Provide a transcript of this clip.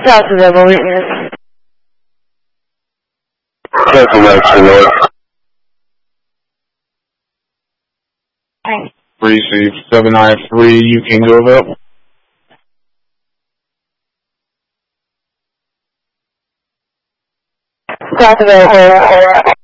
South available witness. Confirmation, North. Hi. Receive 793, you can go available. South available.